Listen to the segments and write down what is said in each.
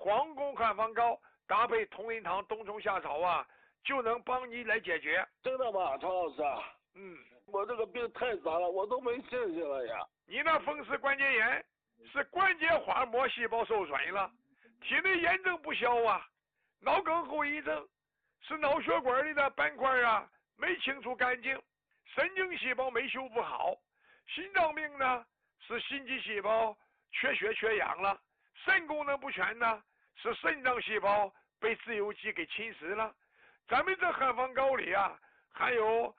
皇宫汉方膏搭配同仁堂冬虫夏草啊，就能帮你来解决。 真的吗，常老师？我这个病太杂了，我都没信心了呀。 你那风湿关节炎是关节滑膜细胞受损了，体内炎症不消啊。脑梗后遗症是脑血管里的斑块啊没清除干净，神经细胞没修复好。心脏病呢是心肌细胞缺血缺氧了，肾功能不全呢是肾脏细胞被自由基给侵蚀了。咱们这汉方膏里啊含有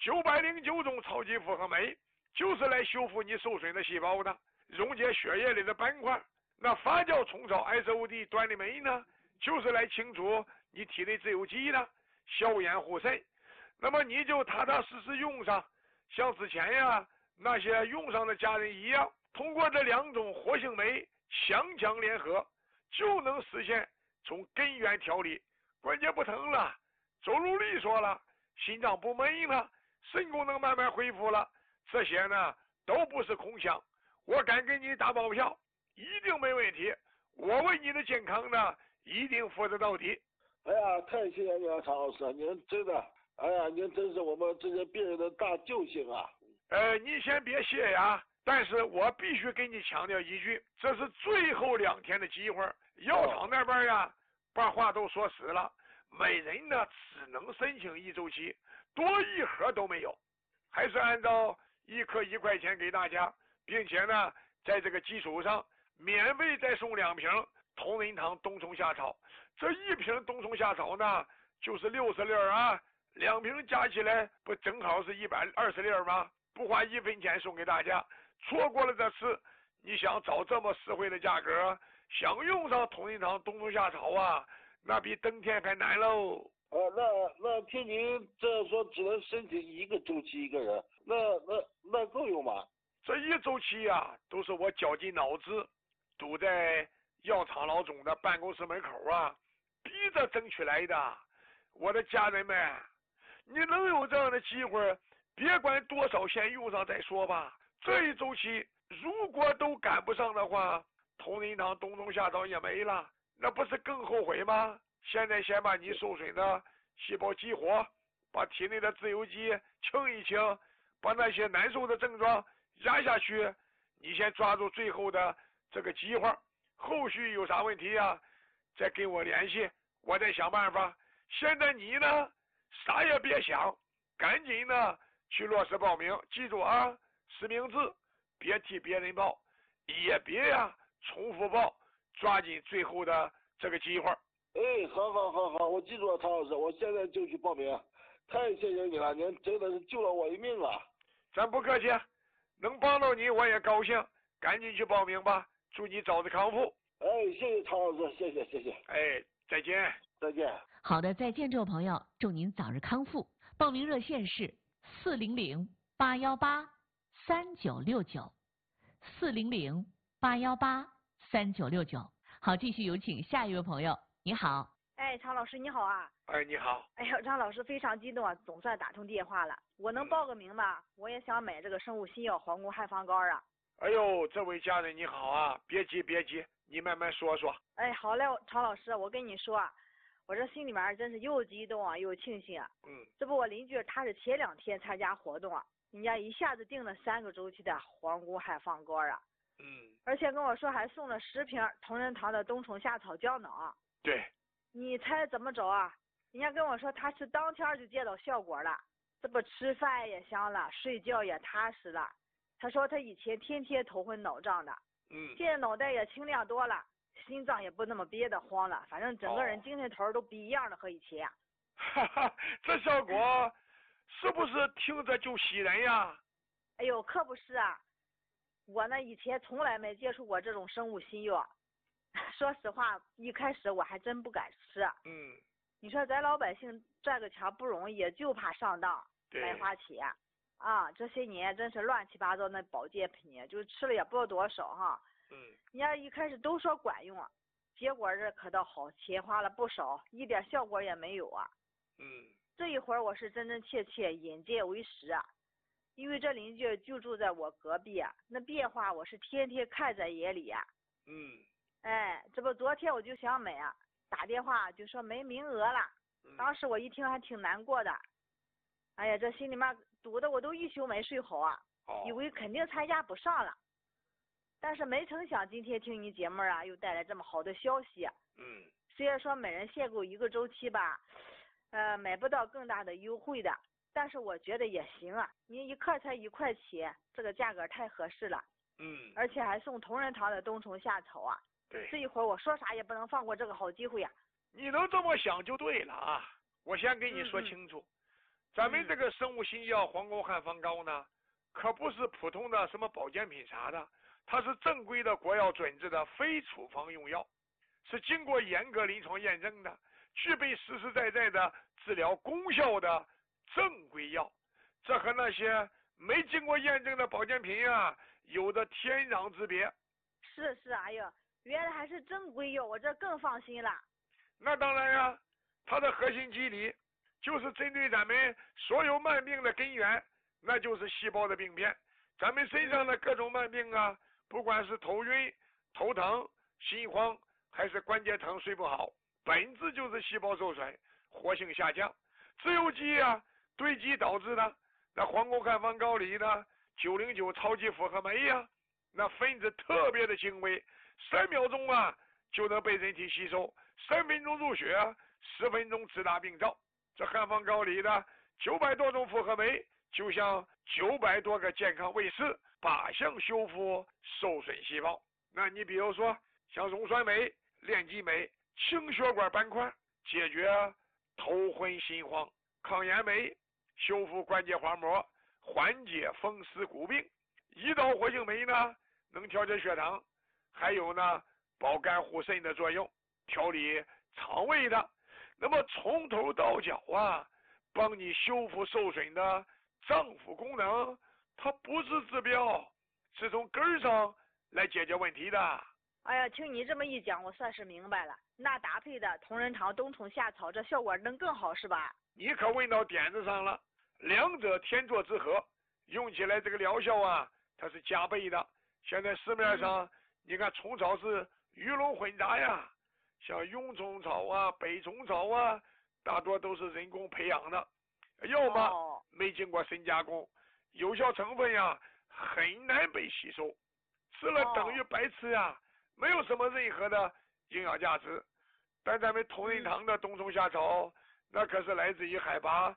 909种超级复合酶，就是来修复你受损的细胞的，溶解血液里的斑块。那发酵虫草 SOD 端粒酶呢，就是来清除你体内自由基的，消炎护肾。那么你就踏踏实实用上，像之前呀那些用上的家人一样，通过这2种活性酶强强联合，就能实现从根源调理，关节不疼了，走路利索了，心脏不闷了，肾功能慢慢恢复了。这些呢都不是空想，我敢给你打包票，一定没问题。我为你的健康呢一定负责到底。 哎呀，太谢谢你了，常老师，您真的，哎呀，您真是我们这些病人的大救星啊！ 你先别谢呀，但是我必须给你强调一句，这是最后2天的机会。药厂那边呀把话都说死了，每人呢只能申请1周期，多1盒都没有，还是按照1颗1块钱给大家，并且呢在这个基础上免费再送2瓶同仁堂冬虫夏草。这1瓶冬虫夏草呢就是60粒啊，2瓶加起来不正好是120粒吗？不花1分钱送给大家。错过了这次，你想找这么实惠的价格，想用上同仁堂冬虫夏草啊，那比登天还难喽。 那听您这说，只能申请1个周期1个人，那够用吗？ 这1周期啊，都是我绞尽脑汁，堵在药厂老总的办公室门口啊，逼着争取来的。我的家人们，你能有这样的机会，别管多少先用上再说吧。这1周期如果都赶不上的话，同仁堂冬虫夏草也没了，那不是更后悔吗？现在先把你受损的细胞激活，把体内的自由基清一清，把那些难受的症状压下去。你先抓住最后的这个机会，后续有啥问题啊再跟我联系，我再想办法。现在你呢啥也别想，赶紧呢去落实报名，记住啊，实名制，别替别人报，也别重复报，抓紧最后的这个机会。 好，我记住了，常老师，我现在就去报名。太谢谢你了，您真的是救了我一命啊！ 咱不客气，能帮到你我也高兴，赶紧去报名吧，祝你早日康复。 谢谢常老师，谢谢。 再见。 再见。 好的，再见，这位朋友，祝您早日康复。报名热线是400-818-3969，400-818-3969。好，继续有请下一位朋友。你好。 常老师你好啊。 你好。 张老师非常激动啊，总算打通电话了。我能报个名吗？我也想买这个生物新药皇宫汉方膏啊。 这位家人你好啊，别急，你慢慢说说。 好嘞，常老师，我跟你说啊，我这心里面真是又激动啊又庆幸啊。这不我邻居他是前2天参加活动啊，人家一下子订了3个周期的皇宫汉方膏啊。而且跟我说还送了10瓶同仁堂的冬虫夏草胶囊啊。 对。 你猜怎么着啊？人家跟我说他是当天就见到效果了，这不吃饭也香了，睡觉也踏实了。他说他以前天天头昏脑胀的，现在脑袋也清亮多了，心脏也不那么憋得慌了，反正整个人精神头都不一样了，和以前。 这效果是不是听着就喜人呀？ 可不是啊，我呢以前从来没接触过这种生物新药，说实话一开始我还真不敢吃。你说咱老百姓赚个钱不容易，就怕上当白花钱啊！这些年真是乱七八糟那保健品，就吃了也不知道多少哈。人家一开始都说管用啊，结果这可倒好，钱花了不少，一点效果也没有啊。这一会儿我是真真切切眼见为实啊，因为这邻居就住在我隔壁啊，那变化我是天天看在眼里啊。 哎，这不昨天我就想买啊，打电话就说没名额了。当时我一听还挺难过的。哎呀，这心里面堵得我都一宿没睡好啊，以为肯定参加不上了。但是没成想今天听你节目啊，又带来这么好的消息。虽然说每人限购1个周期吧，买不到更大的优惠的，但是我觉得也行啊。你一克才1块起，这个价格太合适了。而且还送同仁堂的冬虫夏草啊。 对。 这一会儿我说啥也不能放过这个好机会呀。 你能这么想就对了啊！我先跟你说清楚，咱们这个生物新药黄沟汉方膏呢，可不是普通的什么保健品啥的，它是正规的国药准字的非处方用药，是经过严格临床验证的，具备实实在在的治疗功效的正规药。这和那些没经过验证的保健品啊，有着天壤之别。 是，哎呀，原来还是正规药，我这更放心了。 那当然呀，它的核心机理就是针对咱们所有慢病的根源，那就是细胞的病变。咱们身上的各种慢病啊，不管是头晕、头疼、心慌，还是关节疼、睡不好，本质就是细胞受损、活性下降、自由基啊堆积导致的。那黄沟汉方膏里呢，909超级复合酶呀，那分子特别的轻微，3秒钟啊就能被人体吸收，3分钟入血，10分钟直达病灶。这汉方膏里的900多种复合酶，就像900多个健康卫士，靶向修复受损细胞。那你比如说像溶酸酶、链基酶、清血管斑块，解决头昏心慌；抗炎酶修复关节滑膜，缓解风湿骨病；胰岛活性酶呢能调节血糖，还有呢保肝护肾的作用，调理肠胃的。那么从头到脚啊，帮你修复受损的脏腑功能，它不是治标，是从根儿上来解决问题的。 哎呀，听你这么一讲，我算是明白了。那搭配的同仁堂冬虫夏草，这效果能更好是吧？ 你可问到点子上了，两者天作之合，用起来这个疗效啊，它是加倍的。现在市面上，你看虫草是鱼龙混杂呀，像蛹虫草啊、北虫草啊，大多都是人工培养的，要么没经过深加工，有效成分呀很难被吸收，吃了等于白吃呀，没有什么任何的营养价值。但咱们同仁堂的冬虫夏草，那可是来自于海拔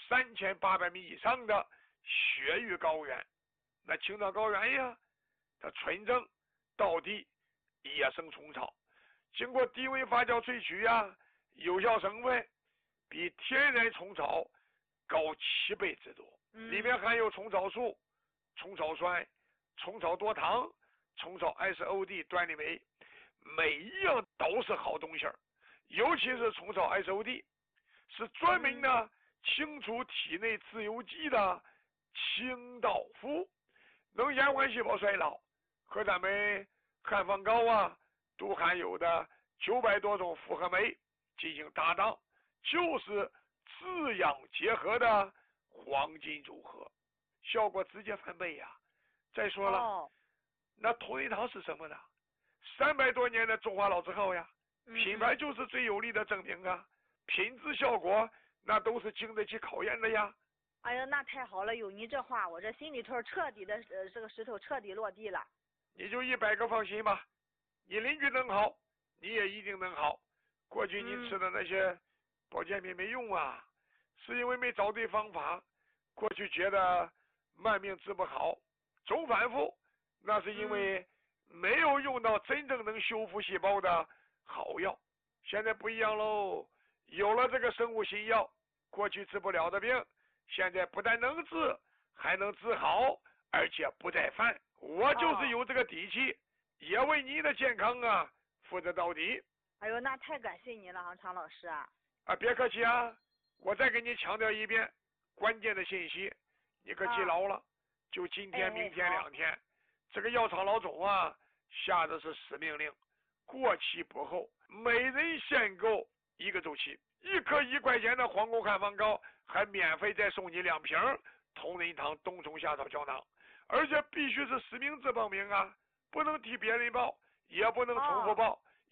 3800米以上的雪域高原，那青藏高原呀，它纯正道地野生虫草，经过低温发酵萃取呀，有效成分比天然虫草高7倍之多。里面含有虫草素、虫草酸、虫草多糖、虫草 SOD 端粒酶，每一样都是好东西儿。尤其是虫草 SOD 是专门呢清除体内自由基的清道夫，能延缓细胞衰老，和咱们汉方膏啊都含有的900多种复合酶进行搭档，就是滋养结合的黄金组合，效果直接翻倍呀。再说了，那同仁堂是什么呢？300多年的中华老字号呀，品牌就是最有力的证明啊，品质效果那都是经得起考验的呀。 哎呀，那太好了，有你这话，我这心里头彻底的这个石头彻底落地了。 你就100个放心吧，你邻居能好，你也一定能好。过去你吃的那些保健品没用啊，是因为没找对方法。过去觉得慢病治不好，总反复，那是因为没有用到真正能修复细胞的好药。现在不一样喽，有了这个生物新药，过去治不了的病，现在不但能治，还能治好，而且不再犯。我就是有这个底气，也为你的健康啊负责到底。 哎呦，那太感谢你了，常老师啊！ 别客气啊，我再给你强调一遍关键的信息，你可记牢了。就今天、明天2天，这个药厂老总啊下的是死命令，过期不候，每人限购1个周期，1颗1块钱的黄沟汉方膏，还免费再送你2瓶同仁堂冬虫夏草胶囊，而且必须是实名制报名啊，不能替别人报，也不能重复报，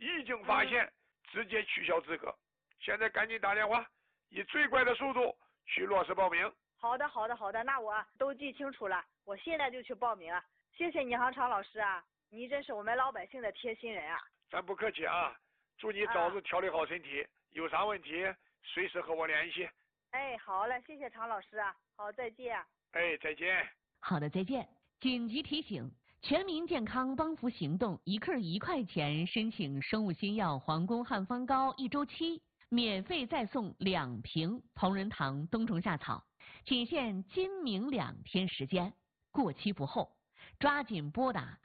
已经发现，直接取消资格。现在赶紧打电话，以最快的速度去落实报名。 好的，那我都记清楚了，我现在就去报名。谢谢你，常老师啊，你真是我们老百姓的贴心人啊。 咱不客气啊，祝你早日调理好身体，有啥问题随时和我联系。 哎，好嘞，谢谢常老师啊，好，再见。 哎，再见。 好的，再见。紧急提醒：全民健康帮扶行动，1克1块钱申请生物新药皇宫汉方膏1周期，免费再送2瓶同仁堂冬虫夏草，仅限今明2天时间，过期不候，抓紧拨打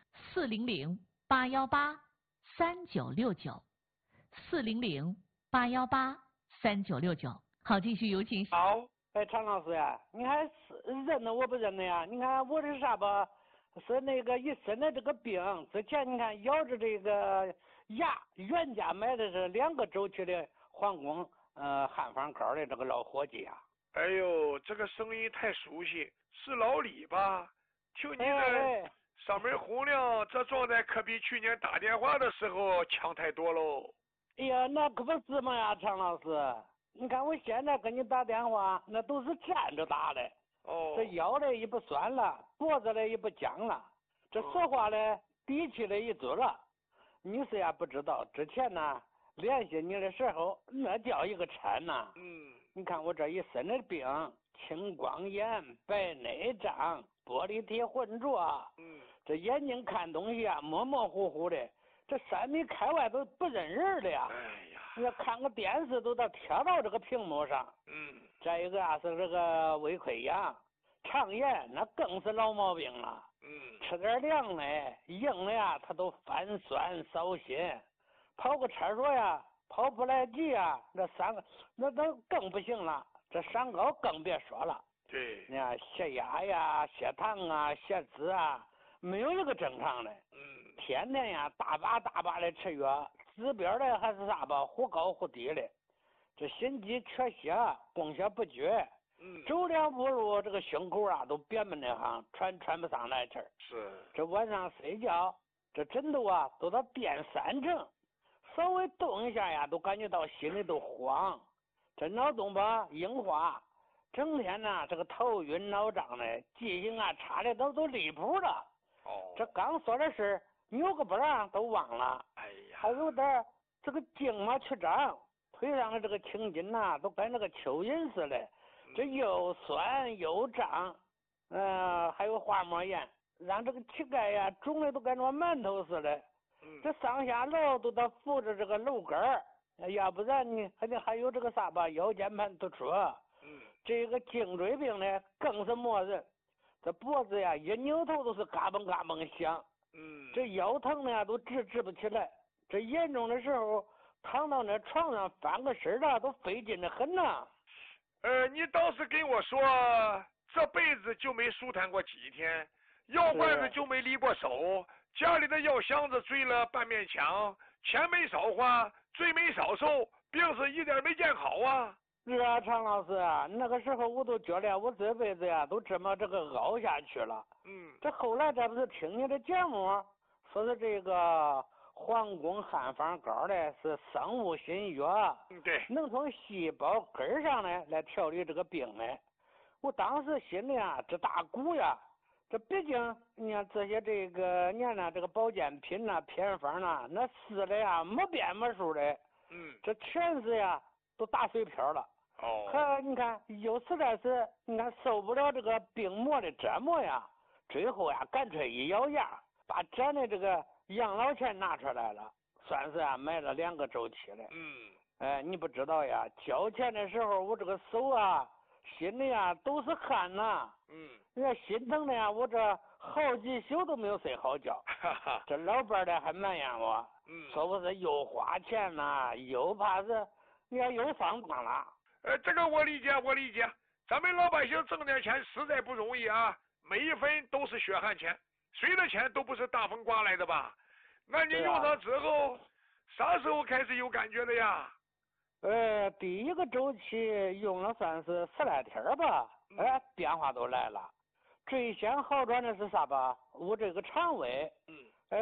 400-818-3969，400-818-3969。好，继续有请。 好， 哎，常老师呀，你还是认得我不认得呀？你看我这是啥吧？是那个一身的这个病，之前你看咬着这个牙，原价买的是2个周期的皇宫汉方膏的这个老伙计呀。 哎呦，这个声音太熟悉，是老李吧？听你的嗓门洪亮，这状态可比去年打电话的时候强太多喽。 哎呀，那可不是嘛呀，常老师，你看我现在跟你打电话，那都是站着打的。 哦。 这腰嘞也不酸了，脖子嘞也不僵了，这说话嘞底气嘞一足了。你是呀不知道，之前呢联系你的时候，那叫一个沉呐。你看我这一身的病，青光眼、白内障、玻璃体浑浊。这眼睛看东西啊模模糊糊的，这3米开外都不认人了呀。 哎呀， 你要看个电视都得贴到这个屏幕上。再一个啊是这个胃溃疡、肠炎，那更是老毛病了。吃点凉的、硬的呀，他都泛酸烧心。跑个厕所呀，跑不来急呀，那更不行了。这三高更别说了。 对。 你看血压呀、血糖啊、血脂啊，没有一个正常的。天天呀大把的吃药，指标的还是啥吧，忽高忽低的。这心肌缺血，供血不绝。走2步路，这个胸口啊都憋闷的慌，喘不上来气儿。 是。 这晚上睡觉，这枕头啊都得垫3层，稍微动一下呀，都感觉到心里都慌。这脑洞吧硬化，整天呢这个头晕脑胀的，记性啊差的都离谱了。这刚说的事扭个本儿都忘了。 哎呀， 还有点这个筋嘛曲张，腿上的这个青筋呐都跟那个蚯蚓似的。这又酸又胀，还有滑膜炎，让这个膝盖呀肿的都跟着馒头似的。这上下楼都得扶着这个楼杆儿，要不然你还有这个啥吧，腰间盘突出。这个颈椎病呢更是磨人，这脖子呀一扭头都是嘎嘣嘎嘣响。这腰疼呢都直不起来，这严重的时候躺到那床上翻个身啊都费劲的很呐。 你倒是跟我说，这辈子就没舒坦过几天，药罐子就没离过手，家里的药箱子坠了半面墙，钱没少花，罪没少受，病是一点没见好啊。 是啊，常老师啊，那个时候我都觉得我这辈子呀都这么这个熬下去了。这后来这不是听你的节目，说是这个皇宫汉方膏的是生物新药， 对， 能从细胞根上呢来调理这个病呢。我当时心里啊这大鼓呀，这毕竟你看这些这个年呢这个保健品呐、偏方呐，那试的呀没边没数的。这全是呀都打水漂了。可你看有实在是你看受不了这个病魔的折磨呀，最后呀干脆一咬牙，把咱的这个养老钱拿出来了，算是啊买了2个周期的。你不知道呀，交钱的时候我这个手啊心里啊都是汗呐。你看心疼的呀，我这好几宿都没有睡好觉。这老伴儿的还埋怨我，说我是又花钱呐，又怕是你看又上当了。 这个我理解，咱们老百姓挣点钱实在不容易啊，每一分都是血汗钱，谁的钱都不是大风刮来的吧？那你用上之后，啥时候开始有感觉的呀？ 第1个周期用了算是10来天吧，变化都来了。最先好转的是啥吧？我这个肠胃，